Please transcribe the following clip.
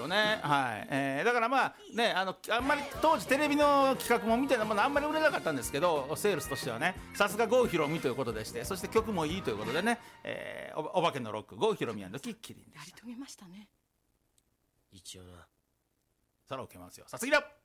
どね、はい。だからまあね、あんまり当時テレビの企画もみたいなものあんまり売れなかったんですけど、セールスとしてはね、さすが郷ひろみということでして、そして曲もいいということでね、お化けのロック郷ひろみキッキリンでやり遂げましたね。 一応な。 そら受けますよ。さすがだ。